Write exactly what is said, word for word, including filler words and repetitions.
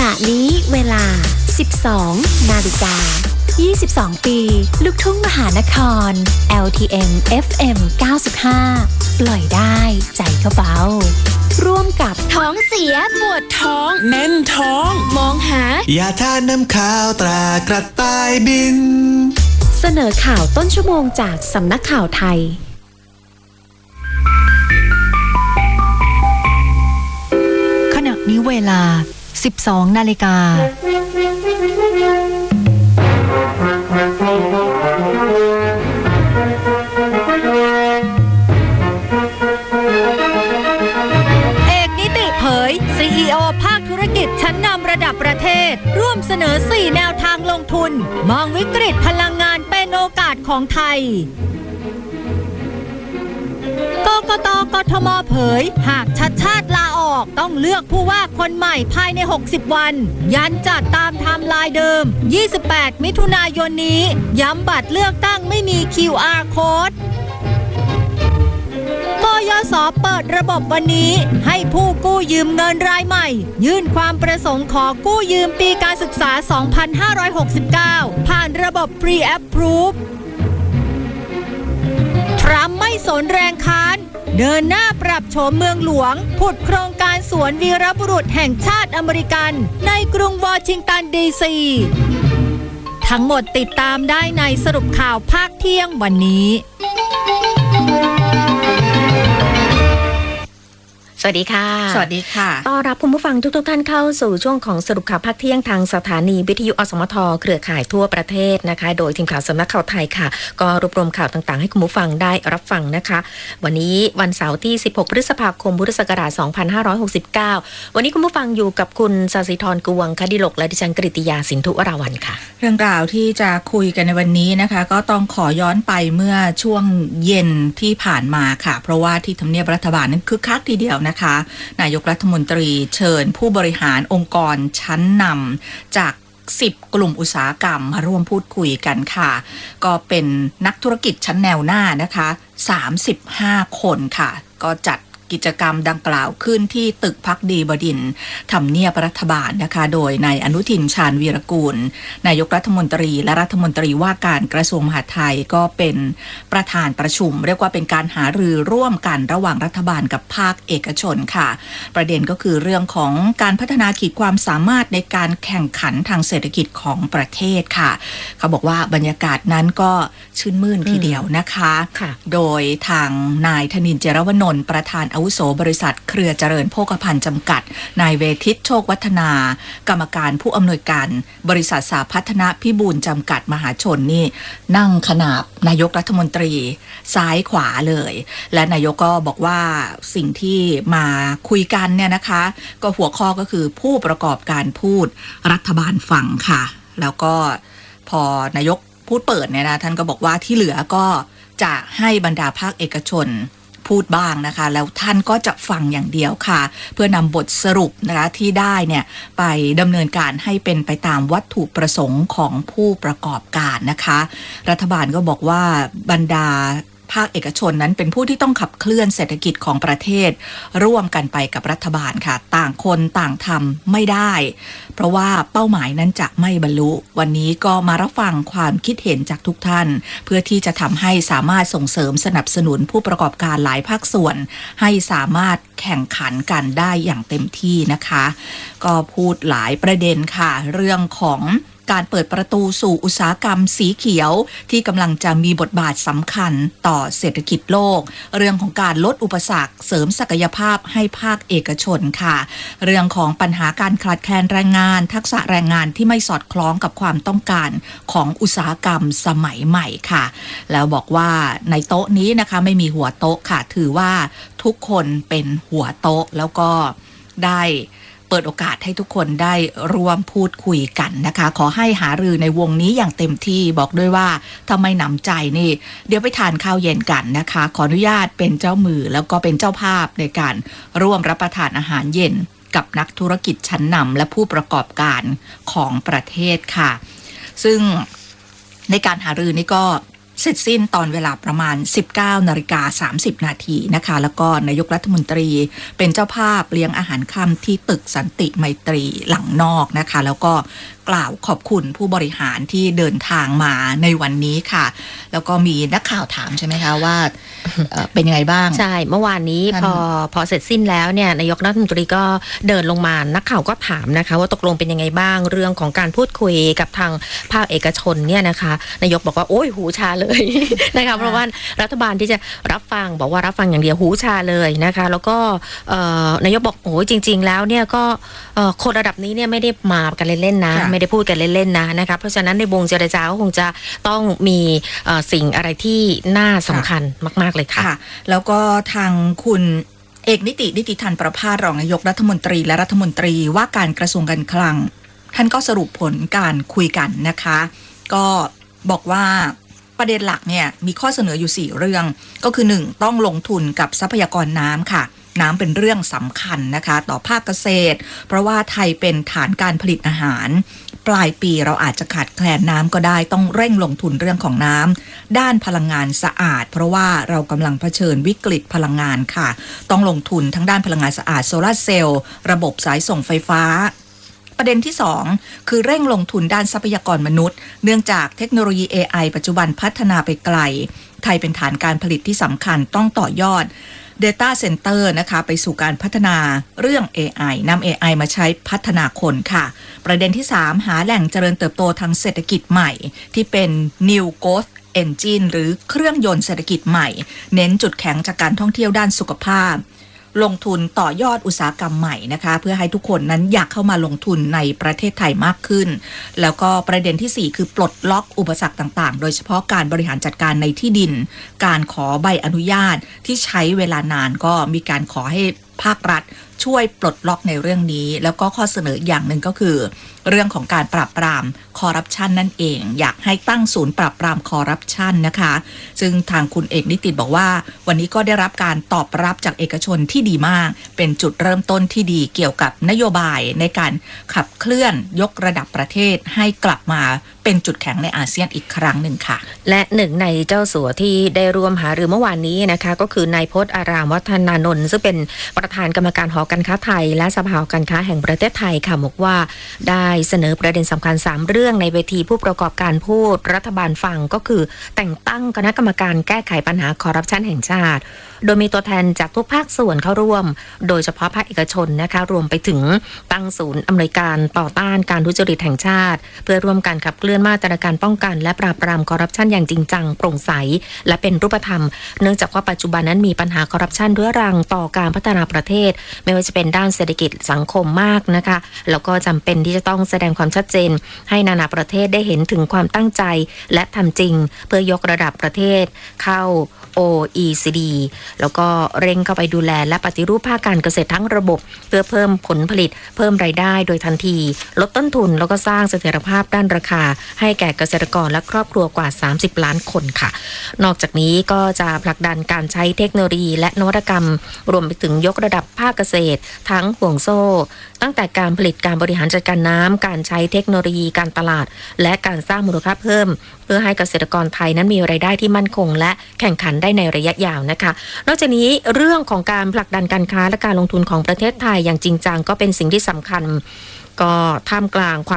ณะนี้เวลา สิบสอง นาฬิกา ยี่สิบสอง ปีลูกทุ่งมหานคร แอล ที เอ็ม เอฟ เอ็ม เก้าสิบห้า ปล่อยได้ใจก็เบาร่วมกับท้องเสียปวดท้องแน่นท้องมองหายาทาน้ำข้าวตรากระต่ายบินเสนอข่าวต้นชั่วโมงจากสำนักข่าวไทยขณะนี้เวลา สิบสอง นาฬิกาเอกนิติเผย ซี อี โอ ภาคธุรกิจชั้นนำระดับประเทศร่วมเสนอสี่แนวทางลงทุนมองวิกฤตพลังงานเป็นโอกาสของไทยกกต.กทม.เผยหากชัดชาติลาออกต้องเลือกผู้ว่าคนใหม่ภายในหกสิบวันยันจัดตามไทม์ไลน์เดิมยี่สิบแปดมิถุนายนนี้ย้ำบัตรเลือกตั้งไม่มี คิว อาร์ Code กยศ.เปิดระบบวันนี้ให้ผู้กู้ยืมเงินรายใหม่ยื่นความประสงค์ขอกู้ยืมปีการศึกษา สองพันห้าร้อยหกสิบเก้า ผ่านระบบ Pre-Approve ทรัมป์ไม่สนแรงค้านเดินหน้าปรับโฉมเมืองหลวงผุดโครงการสวนวีรบุรุษแห่งชาติอเมริกันในกรุงวอชิงตันดีซีทั้งหมดติดตามได้ในสรุปข่าวภาคเที่ยงวันนี้สวัสดีค่ะสวัสดีค่ะต้อนรับคุณผู้ฟังทุกๆท่านเข้าสู่ช่วงของสรุปข่าวภาคเที่ยงทางสถานีวิทยุอสมทเครือข่ายทั่วประเทศนะคะโดยทีมข่าวสำนักข่าวไทยค่ะก็รวบรวมข่าวต่างๆให้คุณผู้ฟังได้รับฟังนะคะวันนี้วันเสาร์ที่สิบหกพฤษภาคมพุทธศักราชสองพันห้าร้อยหกสิบเก้าวันนี้คุณผู้ฟังอยู่กับคุณศศิธรกวงคดิลกและดิฉันกฤติยาสินธุวราวัลย์ค่ะเรื่องราวที่จะคุยกันในวันนี้นะคะก็ต้องขอย้อนไปเมื่อช่วงเย็นที่ผ่านมาค่ะเพราะว่าที่ทำเนียบรัฐบาลนั้นคึกคักทีเดียวนะคะนายกรัฐมนตรีเชิญผู้บริหารองค์กรชั้นนำจากสิบกลุ่มอุตสาหกรรมมาร่วมพูดคุยกันค่ะก็เป็นนักธุรกิจชั้นแนวหน้านะคะสามสิบห้าคนค่ะก็จัดกิจกรรมดังกล่าวขึ้นที่ตึกภักดีบดินทร์ทำเนียบรัฐบาลนะคะโดยนายอนุทินชาญวีรกูลนายกรัฐมนตรีและรัฐมนตรีว่าการกระทรวงมหาดไทยก็เป็นประธานประชุมเรียกว่าเป็นการหารือร่วมกันระหว่างรัฐบาลกับภาคเอกชนค่ะประเด็นก็คือเรื่องของการพัฒนาขีดความสามารถในการแข่งขันทางเศรษฐกิจของประเทศค่ะเขาบอกว่าบรรยากาศนั้นก็ชื่นมื่นทีเดียวนะคะโดยทางนายธนินทร์ เจรวนนท์ประธานอาวุโสบริษัทเครือเจริญโภคภัณฑ์จำกัดนายเวทิตโชควัฒนากรรมการผู้อำนวยการบริษัทสาพัฒนพิบูลจำกัดมหาชนนี่นั่งขนาบนายกรัฐมนตรีซ้ายขวาเลยและนายกก็บอกว่าสิ่งที่มาคุยกันเนี่ยนะคะก็หัวข้อก็คือผู้ประกอบการพูดรัฐบาลฟังค่ะแล้วก็พอนายกพูดเปิดเนี่ยนะท่านก็บอกว่าที่เหลือก็จะให้บรรดาภาคเอกชนพูดบ้างนะคะแล้วท่านก็จะฟังอย่างเดียวค่ะเพื่อนำบทสรุปนะคะที่ได้เนี่ยไปดำเนินการให้เป็นไปตามวัตถุประสงค์ของผู้ประกอบการนะคะรัฐบาลก็บอกว่าบรรดาภาคเอกชนนั้นเป็นผู้ที่ต้องขับเคลื่อนเศรษฐกิจของประเทศร่วมกันไปกับรัฐบาลค่ะต่างคนต่างทำไม่ได้เพราะว่าเป้าหมายนั้นจะไม่บรรลุวันนี้ก็มารับฟังความคิดเห็นจากทุกท่านเพื่อที่จะทำให้สามารถส่งเสริมสนับสนุนผู้ประกอบการหลายภาคส่วนให้สามารถแข่งขันกันได้อย่างเต็มที่นะคะก็พูดหลายประเด็นค่ะเรื่องของการเปิดประตูสู่อุตสาหกรรมสีเขียวที่กำลังจะมีบทบาทสำคัญต่อเศรษฐกิจโลกเรื่องของการลดอุปสรรคเสริมศักยภาพให้ภาคเอกชนค่ะเรื่องของปัญหาการขาดแคลนแรงงานทักษะแรงงานที่ไม่สอดคล้องกับความต้องการของอุตสาหกรรมสมัยใหม่ค่ะแล้วบอกว่าในโต๊ะนี้นะคะไม่มีหัวโต๊ะค่ะถือว่าทุกคนเป็นหัวโต๊ะแล้วก็ได้เปิดโอกาสให้ทุกคนได้ร่วมพูดคุยกันนะคะขอให้หารือในวงนี้อย่างเต็มที่บอกด้วยว่าถ้าไม่หนำใจนี่เดี๋ยวไปทานข้าวเย็นกันนะคะขออนุญาตเป็นเจ้ามือแล้วก็เป็นเจ้าภาพในการร่วมรับประทานอาหารเย็นกับนักธุรกิจชั้นนำและผู้ประกอบการของประเทศค่ะซึ่งในการหารือนี่ก็เสร็จสิ้นตอนเวลาประมาณ สิบเก้านาฬิกาสามสิบนาทีนะคะแล้วก็นายกรัฐมนตรีเป็นเจ้าภาพเลี้ยงอาหารค่ำที่ตึกสันติไมตรีหลังนอกนะคะแล้วก็กล่าวขอบคุณผู้บริหารที่เดินทางมาในวันนี้ค่ะแล้วก็มีนักข่าวถามใช่ไหมคะว่า เอ่อเป็นยังไงบ้างใช่เมื่อวานนี้พอพอเสร็จสิ้นแล้วเนี่ยนายกรัฐมนตรีก็เดินลงมานักข่าวก็ถามนะคะว่าตกลงเป็นยังไงบ้างเรื่องของการพูดคุยกับทางภาคเอกชนเนี่ยนะคะนายกบอกว่าโอ้ยหูชาเลย นะคะเพราะว่ารัฐบาลที่จะรับฟังบอกว่ารับฟังอย่างเดียวหูชาเลยนะคะแล้วก็นายกบอกโอ้ยจริงๆแล้วเนี่ยก็คนระดับนี้เนี่ยไม่ได้มากันเล่นๆนะไม่ได้พูดกันเล่นๆนะนะคะเพราะฉะนั้นในวงเจรจาก็คงจะต้องมีสิ่งอะไรที่น่าสำคัญมากๆเลยค่ะแล้วก็ทางคุณเอกนิตินิติธันประภาสรองนายกรัฐมนตรีและรัฐมนตรีว่าการกระทรวงการคลังท่านก็สรุปผลการคุยกันนะคะก็บอกว่าประเด็นหลักเนี่ยมีข้อเสนออยู่สี่เรื่องก็คือหนึ่งต้องลงทุนกับทรัพยากรน้ำค่ะน้ำเป็นเรื่องสำคัญนะคะต่อภาคเกษตรเพราะว่าไทยเป็นฐานการผลิตอาหารปลายปีเราอาจจะขาดแคลนน้ำก็ได้ต้องเร่งลงทุนเรื่องของน้ำด้านพลังงานสะอาดเพราะว่าเรากำลังเผชิญวิกฤตพลังงานค่ะต้องลงทุนทั้งด้านพลังงานสะอาดโซลาร์เซลล์ระบบสายส่งไฟฟ้าประเด็นที่สองคือเร่งลงทุนด้านทรัพยากรมนุษย์เนื่องจากเทคโนโลยี เอ ไอ ปัจจุบันพัฒนาไปไกลไทยเป็นฐานการผลิตที่สำคัญต้องต่อยอด Data Center นะคะไปสู่การพัฒนาเรื่อง เอ ไอ นำ เอ ไอ มาใช้พัฒนาคนค่ะประเด็นที่สามหาแหล่งเจริญเติบโตทางเศรษฐกิจใหม่ที่เป็น New Growth Engine หรือเครื่องยนต์เศรษฐกิจใหม่เน้นจุดแข็งจากการท่องเที่ยวด้านสุขภาพลงทุนต่อยอดอุตสาหกรรมใหม่นะคะเพื่อให้ทุกคนนั้นอยากเข้ามาลงทุนในประเทศไทยมากขึ้นแล้วก็ประเด็นที่สี่คือปลดล็อกอุปสรรคต่างๆโดยเฉพาะการบริหารจัดการในที่ดินการขอใบอนุญาตที่ใช้เวลานานก็มีการขอให้ภาครัฐช่วยปลดล็อกในเรื่องนี้แล้วก็ข้อเสนออย่างหนึ่งก็คือเรื่องของการปราบปรามคอร์รัปชันนั่นเองอยากให้ตั้งศูนย์ปราบปรามคอร์รัปชันนะคะซึ่งทางคุณเอกนิติบอกว่าวันนี้ก็ได้รับการตอบรับจากเอกชนที่ดีมากเป็นจุดเริ่มต้นที่ดีเกี่ยวกับนโยบายในการขับเคลื่อนยกระดับประเทศให้กลับมาเป็นจุดแข็งในอาเซียนอีกครั้งหนึ่งค่ะและหนึ่งในเจ้าสัวที่ได้ร่วมหารือเมื่อวานนี้นะคะก็คือนายพจน์อารามวัฒนานนท์ซึ่งเป็นประธานกรรมการหอการค้าไทยและสภาหอการค้าแห่งประเทศไทยค่ะบอกว่าได้เสนอประเด็นสำคัญสามเรื่องในเวทีผู้ประกอบการพูดรัฐบาลฟังก็คือแต่งตั้งคณะกรรมการแก้ไขปัญหาคอร์รัปชันแห่งชาติโดยมีตัวแทนจากทุกภาคส่วนเข้าร่วมโดยเฉพาะภาคเอกชนนะคะรวมไปถึงตั้งศูนย์อำนวยการต่อต้านการทุจริตแห่งชาติเพื่อร่วมกันขับเคลื่อนมาตรการป้องกันและปราบปรามคอร์รัปชันอย่างจริงจังโปร่งใสและเป็นรูปธรรมเนื่องจากว่าปัจจุบันนั้นมีปัญหาคอร์รัปชันเรื้อรังต่อการพัฒนาประเทศไม่ว่าจะเป็นด้านเศรษฐกิจสังคมมากนะคะแล้วก็จำเป็นที่จะต้องแสดงความชัดเจนให้นานาประเทศได้เห็นถึงความตั้งใจและทำจริงเพื่อยกระดับประเทศเข้า โอ อี ซี ดี แล้วก็เร่งเข้าไปดูแลและปฏิรูปภาคการเกษตรทั้งระบบเพื่อเพิ่มผลผลิตเพิ่มรายได้โดยทันทีลดต้นทุนแล้วก็สร้างเสถียรภาพด้านราคาให้แก่เกษตรกรและครอบครัวกว่าสามสิบล้านคนค่ะนอกจากนี้ก็จะผลักดันการใช้เทคโนโลยีและนวัตกรรมรวมไปถึงยกระดับภาคเกษตรทั้งห่วงโซ่ตั้งแต่การผลิตการบริหารจัดการน้ำการใช้เทคโนโลยีการตลาดและการสร้างมูลค่าเพิ่มเพื่อให้เกษตรกรไทยนั้นมีรายได้ที่มั่นคงและแข่งขันได้ในระยะยาวนะคะนอกจากนี้เรื่องของการผลักดันการค้าและการลงทุนของประเทศไทยอย่างจริงจังก็เป็นสิ่งที่สำคัญก็ท่ามกลางความ